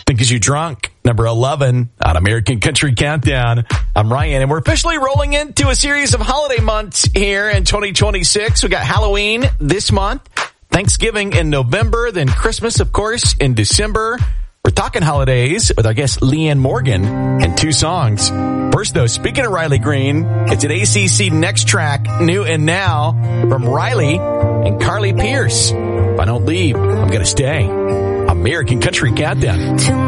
Think Is You Drunk, number 11 on American Country Countdown. I'm Ryan, and we're officially rolling into a series of holiday months here in 2026. We got Halloween this month, Thanksgiving in November, then Christmas, of course, in December. We're talking holidays with our guest Leanne Morgan and 2 songs. First, though, speaking of Riley Green, it's an ACC Next Track, New and Now, from Riley and Carly Pearce. If I don't leave, I'm going to stay. American Country Countdown.